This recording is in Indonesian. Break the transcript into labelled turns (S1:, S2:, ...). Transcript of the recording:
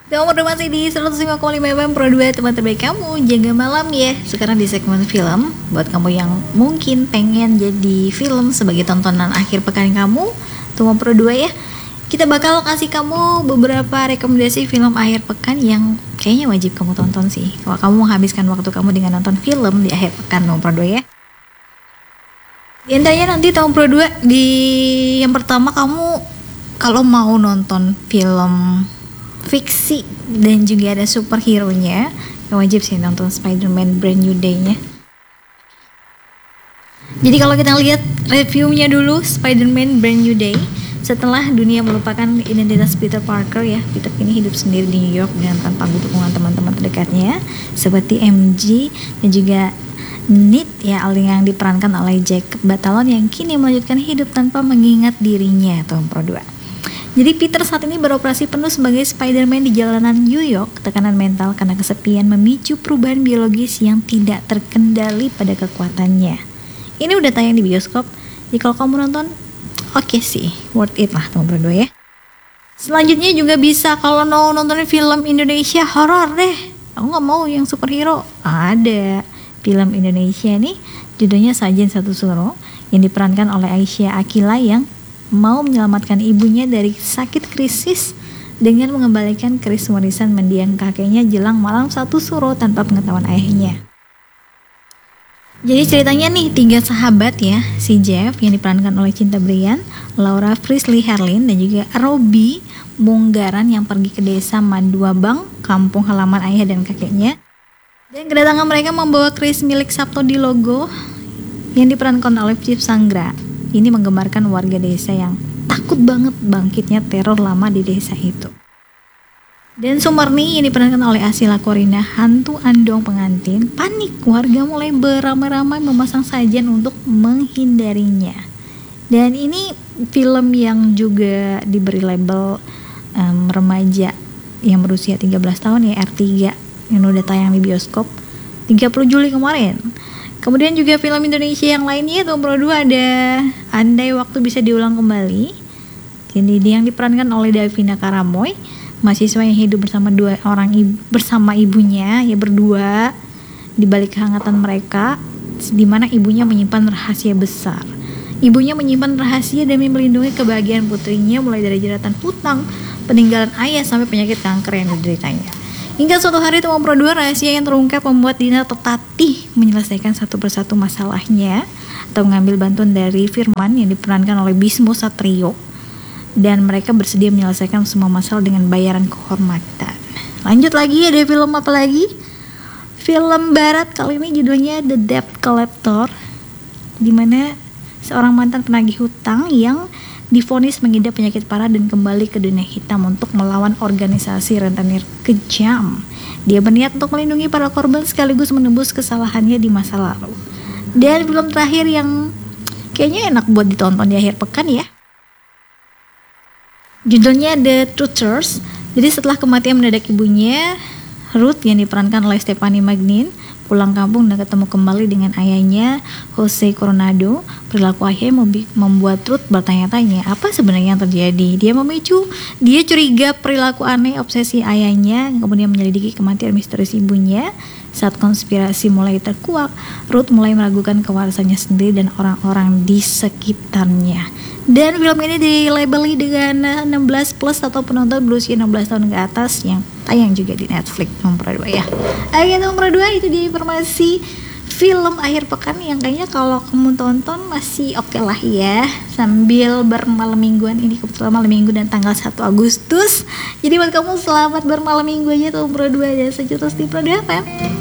S1: Nomor masih di 105,5 FM Pro 2, teman terbaik kamu jaga malam ya. Sekarang di segmen film, buat kamu yang mungkin pengen jadi film sebagai tontonan akhir pekan kamu, tunggu Pro 2 ya. Kita bakal kasih kamu beberapa rekomendasi film akhir pekan yang kayaknya wajib kamu tonton sih. Kalau kamu menghabiskan waktu kamu dengan nonton film di akhir pekan, tunggu Pro 2 ya. Di antaranya nanti tahun Pro 2 di yang pertama, kamu kalau mau nonton film fiksi dan juga ada superhero-nya, wajib sih nonton Spider-Man Brand New Day-nya. Jadi kalau kita lihat reviewnya dulu, Spider-Man Brand New Day, setelah dunia melupakan identitas Peter Parker ya, Peter kini hidup sendiri di New York dengan tanpa dukungan teman-teman terdekatnya seperti MJ dan juga Ned ya, yang diperankan oleh Jacob Batalon yang kini melanjutkan hidup tanpa mengingat dirinya, Tom Pro 2. Jadi Peter saat ini beroperasi penuh sebagai Spider-Man di jalanan New York. Tekanan mental karena kesepian memicu perubahan biologis yang tidak terkendali pada kekuatannya. Ini udah tayang di bioskop, jadi kalau kamu nonton, oke sih, worth it lah teman berdua ya. Selanjutnya juga bisa kalau mau nonton film Indonesia horor deh. Aku nggak mau yang superhero. Ada film Indonesia nih, judulnya Sajen Satu Suruh, yang diperankan oleh Aisyah Akila yang mau menyelamatkan ibunya dari sakit krisis dengan mengembalikan keris warisan mendiang kakeknya jelang malam satu suro tanpa pengetahuan ayahnya. Jadi ceritanya nih, 3 sahabat ya, si Jeff yang diperankan oleh Cinta Brian, Laura Frisley Herlin, dan juga Robi Munggaran yang pergi ke desa Maduabang, kampung halaman ayah dan kakeknya. Dan kedatangan mereka membawa keris milik Sabto di Logo yang diperankan oleh Chief Sanggra. Ini menggambarkan warga desa yang takut banget bangkitnya teror lama di desa itu. Dan Sumarni yang diperankan oleh Asila Korina, hantu andong pengantin, panik warga mulai beramai-ramai memasang sajian untuk menghindarinya. Dan ini film yang juga diberi label remaja yang berusia 13 tahun ya, R3, yang udah tayang di bioskop 30 Juli kemarin. Kemudian juga film Indonesia yang lainnya tuh Pro 2 ada Andai Waktu Bisa Diulang Kembali. Jadi dia yang diperankan oleh Davina Karamoy, mahasiswa yang hidup bersama ibunya ya, berdua di balik kehangatan mereka, di mana ibunya menyimpan rahasia besar. Ibunya menyimpan rahasia demi melindungi kebahagiaan putrinya mulai dari jeratan hutang, peninggalan ayah sampai penyakit kanker yang dideritanya. Hingga suatu hari Tom Pro 2 rahasia yang terungkap membuat Dina tertatih menyelesaikan satu persatu masalahnya atau mengambil bantuan dari Firman yang diperankan oleh Bismo Satrio, dan mereka bersedia menyelesaikan semua masalah dengan bayaran kehormatan. Lanjut lagi, ada film apa lagi? Film barat kali ini judulnya The Debt Collector, dimana seorang mantan penagih hutang yang divonis mengidap penyakit parah dan kembali ke dunia hitam untuk melawan organisasi rentenir kejam. Dia berniat untuk melindungi para korban sekaligus menebus kesalahannya di masa lalu. Dan film terakhir yang kayaknya enak buat ditonton di akhir pekan ya, judulnya The Truthers. Jadi setelah kematian mendadak ibunya, Ruth yang diperankan oleh Stephanie Magnin pulang kampung dan ketemu kembali dengan ayahnya Jose Coronado. Perilaku ayahnya membuat Ruth bertanya-tanya apa sebenarnya yang terjadi. Dia curiga perilaku aneh obsesi ayahnya, kemudian menyelidiki kematian misterius ibunya. Saat konspirasi mulai terkuak, Ruth mulai meragukan kewarasannya sendiri dan orang-orang di sekitarnya. Dan film ini dilabeli dengan 16 plus atau penonton berusia 16 tahun ke atas, yang tayang juga di Netflix nomor 2 ya. Oke, nomor 2 itu dia informasi film akhir pekan yang kayaknya kalau kamu tonton masih oke lah ya, sambil bermalam mingguan. Ini kebetulan malam minggu dan tanggal 1 Agustus. Jadi buat kamu selamat bermalam minggu aja tuh Pro 2 dan sejuta di Pro 2 FM.